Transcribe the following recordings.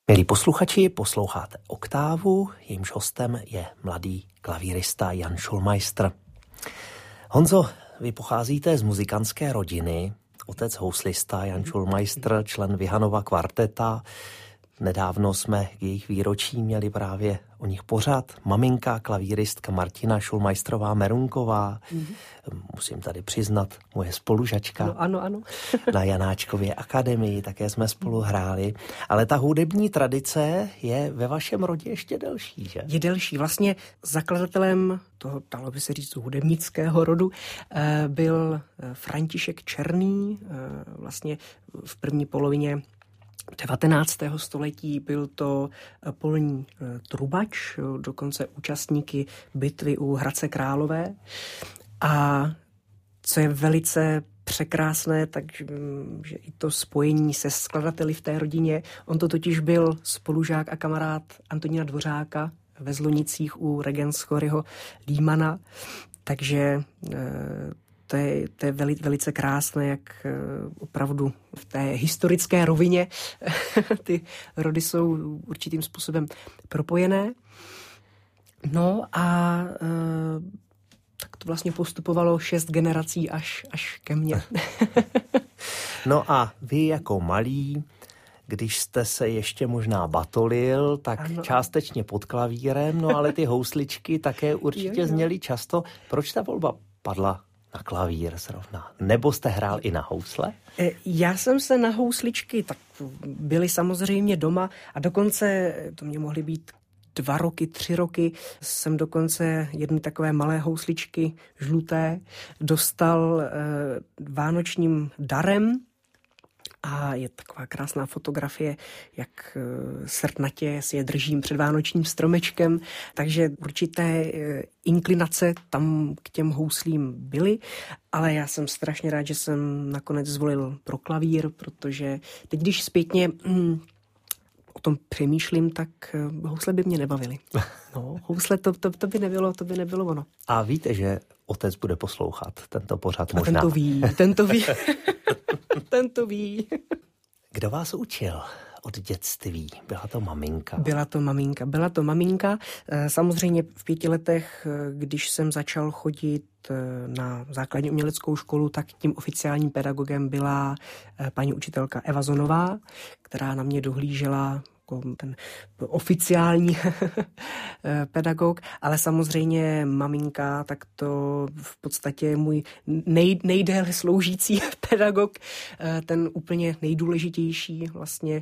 Milí posluchači, posloucháte Oktávu, jejímž hostem je mladý klavírista Jan Schulmeister. Honzo, vy pocházíte z muzikantské rodiny, otec houslista Jan Schulmeister, člen Vihanova kvarteta. Nedávno jsme k jejich výročí měli právě o nich pořad. Maminka, klavíristka Martina Schulmeisterová Merunková. Musím tady přiznat, moje spolužačka. No, ano. Na Janáčkově akademii také jsme spolu hráli. Ale ta hudební tradice je ve vašem rodě ještě delší, že? Je delší. Vlastně zakladatelem toho, dalo by se říct, hudebnického rodu byl František Černý. Vlastně v první polovině 19. století byl to polní trubač, dokonce účastníky bitvy u Hradce Králové. A co je velice překrásné, takže i to spojení se skladateli v té rodině. On to totiž byl spolužák a kamarád Antonína Dvořáka ve Zlonicích u Regenschoryho Límana. Takže to je velice krásné, jak opravdu v té historické rovině ty rody jsou určitým způsobem propojené. No a tak to vlastně postupovalo 6 generací až ke mně. No a vy jako malý, když jste se ještě možná batolil, tak ano. Částečně pod klavírem, no ale ty housličky také určitě zněly často. Proč ta volba padla na klavír zrovna? Nebo jste hrál i na housle? Já jsem se na housličky, tak byly samozřejmě doma a dokonce to mě mohly být 2 roky, 3 roky, jsem dokonce jedny takové malé housličky žluté dostal vánočním darem. A je taková krásná fotografie, jak srdnatě si je držím před vánočním stromečkem, takže určité inklinace tam k těm houslím byly, ale já jsem strašně rád, že jsem nakonec zvolil pro klavír, protože teď, když zpětně o tom přemýšlím, tak housle by mě nebavily. No, housle to by nebylo ono. A víte, že otec bude poslouchat tento pořad možná? A ten to ví. Kdo vás učil od dětství? Byla to maminka. Samozřejmě v 5 letech, když jsem začal chodit na základní uměleckou školu, tak tím oficiálním pedagogem byla paní učitelka Eva Zonová, která na mě dohlížela ten oficiální pedagog, ale samozřejmě maminka, tak to v podstatě můj nejdéle sloužící pedagog, ten úplně nejdůležitější vlastně,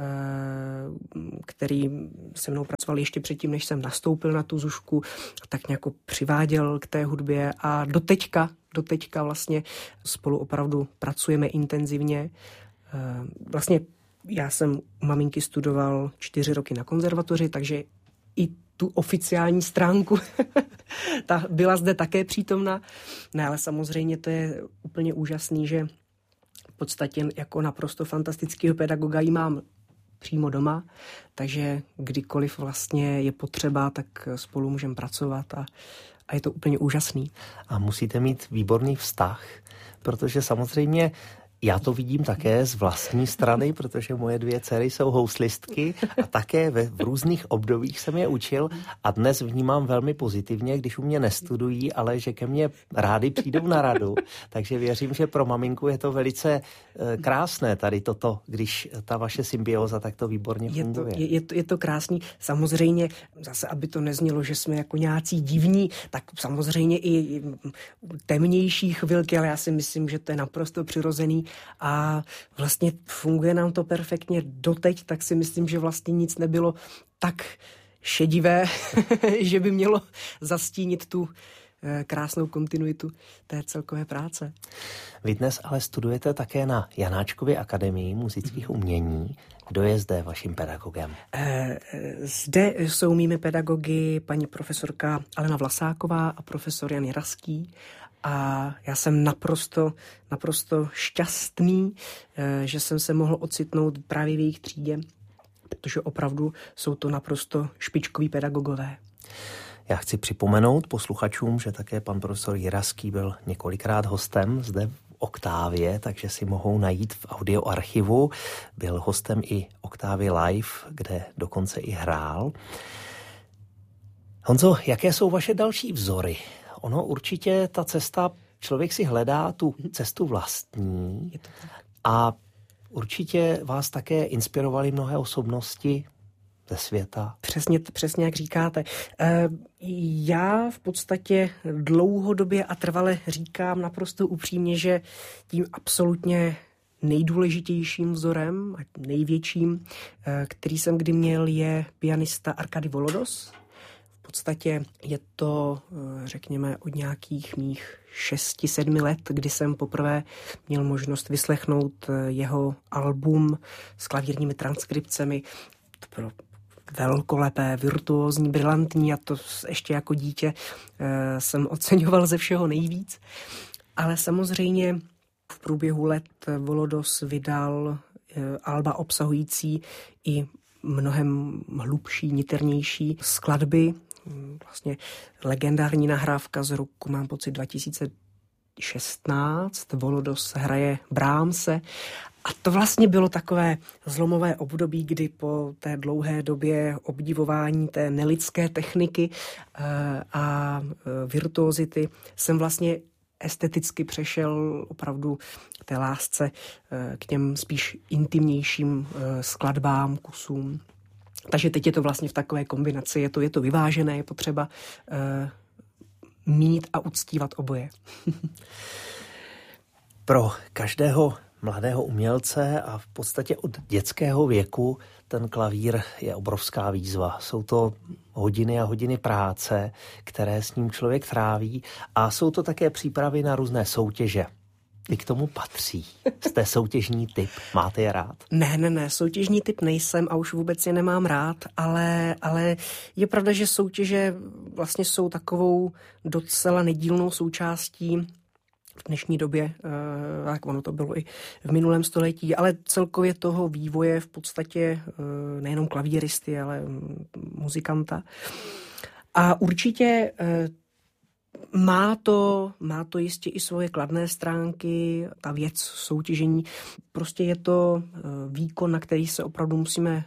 který se mnou pracoval ještě předtím, než jsem nastoupil na tu zušku, tak nějak přiváděl k té hudbě a doteďka vlastně spolu opravdu pracujeme intenzivně. Vlastně já jsem u maminky studoval 4 roky na konzervatoři, takže i tu oficiální stránku ta byla zde také přítomna. No, ale samozřejmě to je úplně úžasný, že v podstatě jako naprosto fantastického pedagoga ji mám přímo doma, takže kdykoliv vlastně je potřeba, tak spolu můžeme pracovat a je to úplně úžasný. A musíte mít výborný vztah, protože samozřejmě já to vidím také z vlastní strany, protože moje 2 dcery jsou houslistky a také v různých obdobích jsem je učil a dnes vnímám velmi pozitivně, když u mě nestudují, ale že ke mně rádi přijdou na radu. Takže věřím, že pro maminku je to velice krásné tady toto, když ta vaše symbioza takto výborně funguje. Je to krásný. Samozřejmě, zase, aby to neznělo, že jsme jako nějací divní, tak samozřejmě i temnější chvilky, ale já si myslím, že to je naprosto přirozený. A vlastně funguje nám to perfektně doteď, tak si myslím, že vlastně nic nebylo tak šedivé, že by mělo zastínit tu krásnou kontinuitu té celkové práce. Vy dnes ale studujete také na Janáčkově akademii muzických umění. Kdo je zde vaším pedagogem? Zde jsou mými pedagogy paní profesorka Alena Vlasáková a profesor Jan Jiraský. A já jsem naprosto šťastný, že jsem se mohl ocitnout právě v jejich třídě, protože opravdu jsou to naprosto špičkoví pedagogové. Já chci připomenout posluchačům, že také pan profesor Jiraský byl několikrát hostem zde v Oktávě, takže si mohou najít v audioarchivu. Byl hostem i Oktávy Live, kde dokonce i hrál. Honzo, jaké jsou vaše další vzory? Ono určitě ta cesta, člověk si hledá tu cestu vlastní a určitě vás také inspirovaly mnohé osobnosti ze světa. Přesně jak říkáte. Já v podstatě dlouhodobě a trvale říkám naprosto upřímně, že tím absolutně nejdůležitějším vzorem a největším, který jsem kdy měl, je pianista Arkady Volodos. V podstatě je to, řekněme, od nějakých mých 6-7 let, kdy jsem poprvé měl možnost vyslechnout jeho album s klavírními transkripcemi. To bylo velkolepé, virtuózní, brilantní a to ještě jako dítě jsem oceňoval ze všeho nejvíc. Ale samozřejmě v průběhu let Volodos vydal alba obsahující i mnohem hlubší, niternější skladby. Vlastně legendární nahrávka z roku, mám pocit, 2016. Volodos hraje Brahmse. A to vlastně bylo takové zlomové období, kdy po té dlouhé době obdivování té nelidské techniky a virtuozity jsem vlastně esteticky přešel opravdu k té lásce k těm spíš intimnějším skladbám, kusům. Takže teď je to vlastně v takové kombinaci, je to vyvážené, je potřeba mít a uctívat oboje. Pro každého mladého umělce a v podstatě od dětského věku ten klavír je obrovská výzva. Jsou to hodiny a hodiny práce, které s ním člověk tráví a jsou to také přípravy na různé soutěže. I k tomu patří. Jste soutěžní typ. Máte je rád? Ne, soutěžní typ nejsem a už vůbec je nemám rád, ale je pravda, že soutěže vlastně jsou takovou docela nedílnou součástí v dnešní době, jak ono to bylo i v minulém století, ale celkově toho vývoje v podstatě nejenom klavíristy, ale muzikanta. A určitě má to jistě i svoje kladné stránky, ta věc soutěžení. Prostě je to výkon, na který se opravdu musíme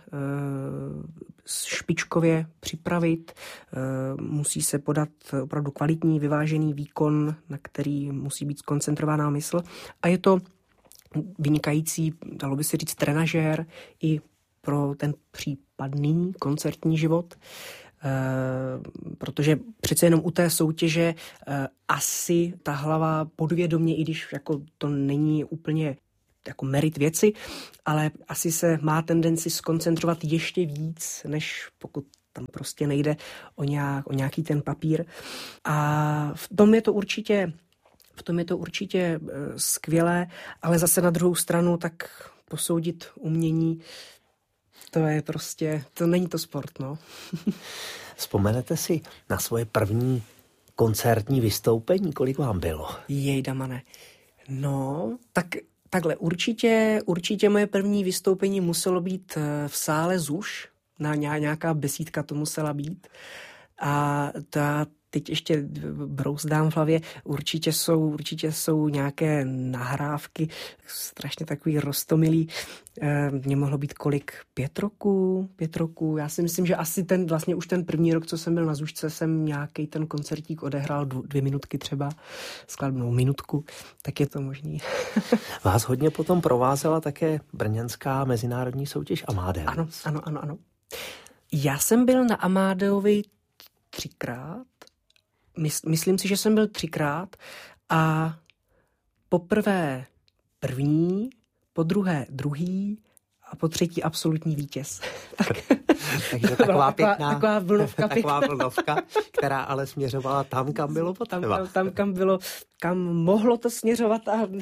špičkově připravit. Musí se podat opravdu kvalitní, vyvážený výkon, na který musí být skoncentrovaná mysl. A je to vynikající, dalo by se říct, trenažér i pro ten případný koncertní život. Protože přece jenom u té soutěže asi ta hlava podvědomě, i když jako to není úplně jako merit věci, ale asi se má tendenci skoncentrovat ještě víc, než pokud tam prostě nejde o nějaký ten papír. A v tom je to určitě skvělé, ale zase na druhou stranu tak posoudit umění, to je prostě, to není to sport, no. Vzpomenete si na svoje první koncertní vystoupení? Kolik vám bylo? Jejdamane. No, tak takhle, určitě moje první vystoupení muselo být v sále ZUŠ, nějaká besídka to musela být. A teď ještě brouzdám v hlavě, určitě jsou nějaké nahrávky, strašně takový roztomilý. Mně mohlo být kolik? 5 roků. Já si myslím, že asi vlastně už ten první rok, co jsem byl na ZUŠce, jsem nějaký ten koncertík odehrál 2 minutky třeba, skladbnou minutku, tak je to možný. Vás hodně potom provázela také brněnská mezinárodní soutěž Amadeus. Ano. Já jsem byl na Amadeovi 3krát. Myslím si, že jsem byl 3krát a poprvé první, po druhé druhý a po třetí absolutní vítěz. Takže taková pěkná, taková vlnovka, která ale směřovala tam, kam bylo potřeba. Kam mohlo to směřovat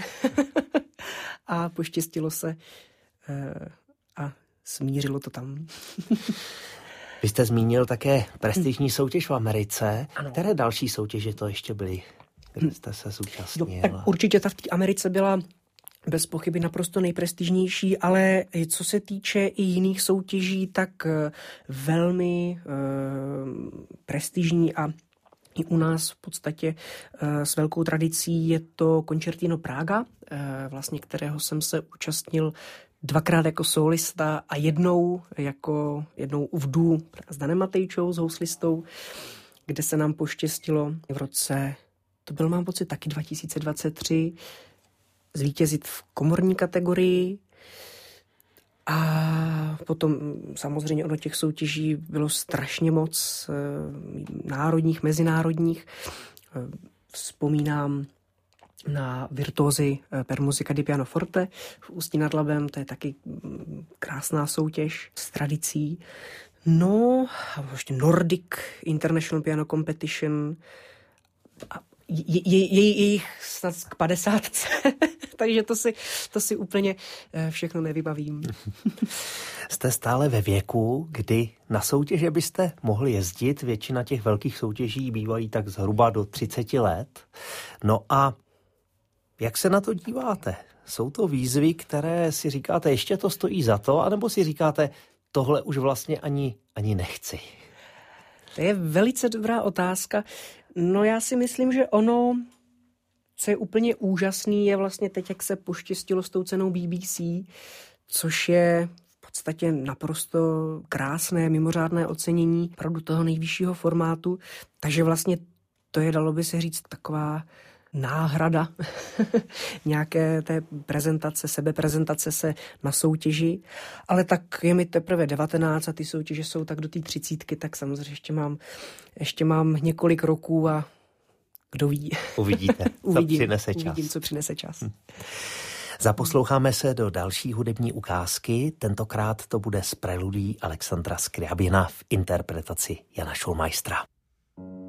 a poštěstilo se a smířilo to tam. Vy jste zmínil také prestižní soutěž v Americe. Ano. Které další soutěže to ještě byly, kde jste se zúčastnil? Tak určitě ta v té Americe byla bez pochyby naprosto nejprestižnější, ale co se týče i jiných soutěží, tak velmi prestižní a I u nás v podstatě s velkou tradicí je to Concertino Praga, vlastně kterého jsem se účastnil 2krát jako solista a jednou v duu s Danem Matejčou, s houslistou, kde se nám poštěstilo v roce, to byl mám pocit taky 2023, zvítězit v komorní kategorii. A potom samozřejmě ono těch soutěží bylo strašně moc, národních, mezinárodních. Vzpomínám na virtuózy per musica di pianoforte v Ústí nad Labem, to je taky krásná soutěž s tradicí. No, a ještě Nordic International Piano Competition, je jich snad k 50, takže to si úplně všechno nevybavím. Jste stále ve věku, kdy na soutěže byste mohli jezdit, většina těch velkých soutěží bývají tak zhruba do 30 let. No a jak se na to díváte? Jsou to výzvy, které si říkáte, ještě to stojí za to, anebo si říkáte, tohle už vlastně ani nechci? To je velice dobrá otázka. No já si myslím, že ono, co je úplně úžasný, je vlastně teď, jak se poštěstilo s tou cenou BBC, což je v podstatě naprosto krásné, mimořádné ocenění opravdu toho nejvyššího formátu. Takže vlastně to je, dalo by se říct, taková náhrada nějaké té prezentace, sebeprezentace se na soutěži, ale tak je mi teprve 19 a ty soutěže jsou tak do té 30, tak samozřejmě ještě mám několik roků a kdo ví. Uvidíte, co přinese čas. Uvidím, co přinese čas. Zaposloucháme se do další hudební ukázky, tentokrát to bude z preludí Alexandra Skriabina v interpretaci Jana Schulmeistera.